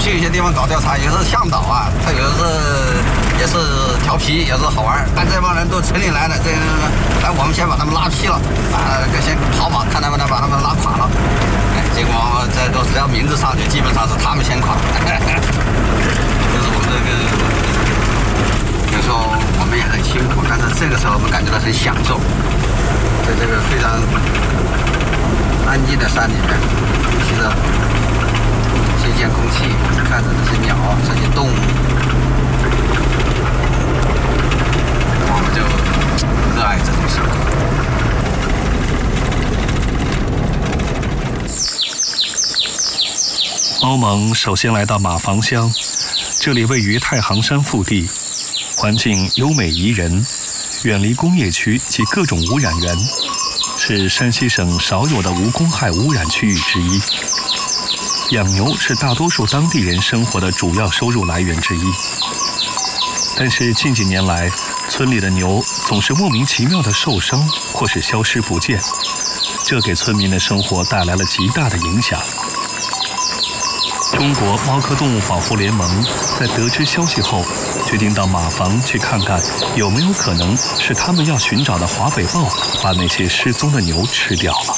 去一些地方搞调查，有时候向导啊，他有时候也是调皮，也是好玩。但这帮人都城里来的，我们先把他们拉批了，先跑跑，看他们把他们拉垮了。结果这都只要名字上去，基本上是他们先垮。就是我们这个，有时候我们也很辛苦，但是这个时候我们感觉到很享受，在这个非常安静的山里面，吸着新鲜空气，看着这些鸟、这些动物，我们就热爱这种生活。 猫蒙首先来到马房乡，这里位于太行山腹地，环境优美宜人，远离工业区及各种污染源，是山西省少有的无公害污染区域之一。养牛是大多数当地人生活的主要收入来源之一。但是近几年来，村里的牛总是莫名其妙的受伤或是消失不见，这给村民的生活带来了极大的影响。中国猫科动物保护联盟在得知消息后，决定到马房去看看有没有可能是他们要寻找的华北豹把那些失踪的牛吃掉了。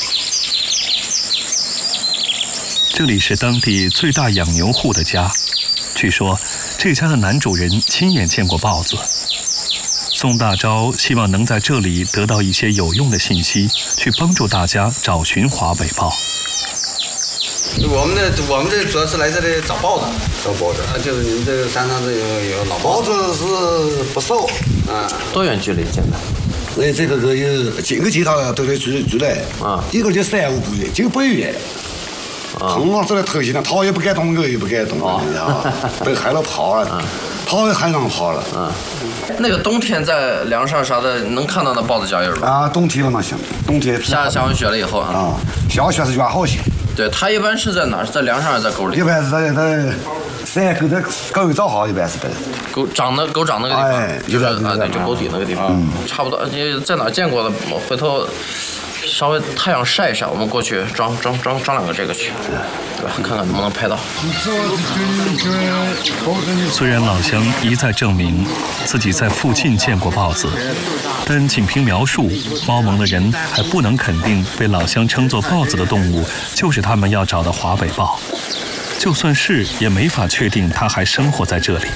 这里是当地最大养牛户的家，据说这家的男主人亲眼见过豹子。宋大钊希望能在这里得到一些有用的信息，去帮助大家找寻华北豹。 我们这主要是来这里找豹子，就是你们这个山上这有老豹子是不瘦啊。 多远距离见的？ 这个有几个街道都得住来啊，一个就3、5步远，就不远。横往这来偷袭呢，他也不敢动，我也不敢动，你知道吧？都害了跑了，他也害让跑了。 那个冬天在梁上啥的能看到那豹子脚印吗？ 啊，冬天了嘛行，冬天下完雪了以后啊， 下雪是越好些。 对，它一般是在哪儿？在梁上还是在沟里？ 一般是在山沟的沟里找好，一般是在沟长那个地方，就是对，就沟底那个地方，差不多。你在哪儿见过的？回头稍微太阳晒一晒，我们过去装2个这个去，对吧？看看能不能拍到。 虽然老乡一再证明自己在附近见过豹子，但仅凭描述，猫蒙的人还不能肯定被老乡称作豹子的动物就是他们要找的华北豹。就算是，也没法确定它还生活在这里。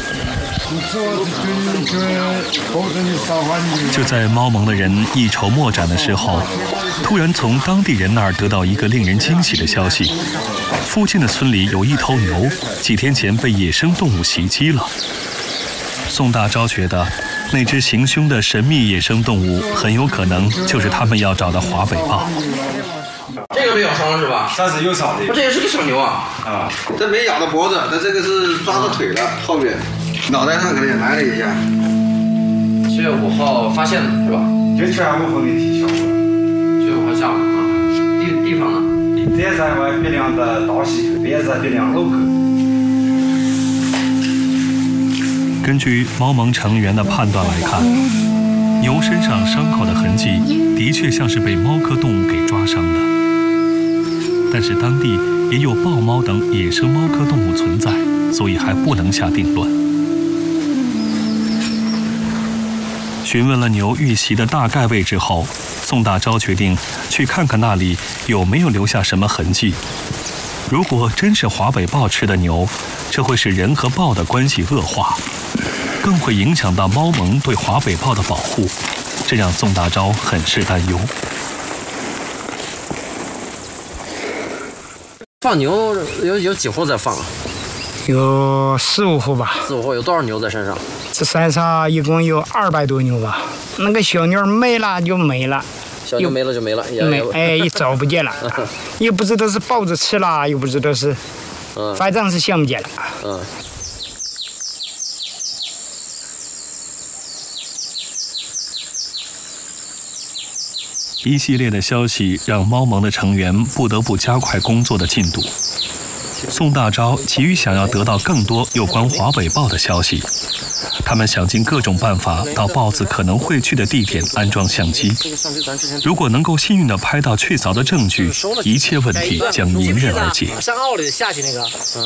就在猫蒙的人一筹莫展的时候，突然从当地人那儿得到一个令人惊喜的消息：附近的村里有一头牛，几天前被野生动物袭击了。宋大钊觉得，那只行凶的神秘野生动物很有可能就是他们要找的华北豹。 这个被咬伤了是吧？ 它是有伤的。 这也是个小牛啊！ 这没咬到脖子，它这个是抓到腿了，后面脑袋上可能也来了一下。 7月5号发现的是吧？ 就7月5号那天下午。 7月5号下午啊。地方呢？ 这在外别梁的大溪口，别在别梁老沟。 根据猫蒙成员的判断来看，牛身上伤口的痕迹的确像是被猫科动物给抓伤的，但是当地也有豹猫等野生猫科动物存在，所以还不能下定论。询问了牛遇袭的大概位置后，宋大钊决定去看看那里有没有留下什么痕迹。如果真是华北豹吃的牛，这会使人和豹的关系恶化，更会影响到猫蒙对华北豹的保护，这让宋大钊很是担忧。 放牛有几户在放啊？ 有4、5户吧。 4、5户有多少牛在山上？ 这山上一共有200多牛吧。那个小牛没了就没了， 小牛没了就没了， 也找不见了，又不知道是豹子吃了，又不知道是，反正是想不见了。 一系列的消息让猫蒙的成员不得不加快工作的进度。宋大钊急于想要得到更多有关华北豹的消息，他们想尽各种办法到豹子可能会去的地点安装相机。如果能够幸运地拍到确凿的证据，一切问题将迎刃而解。 山坳里下去那个。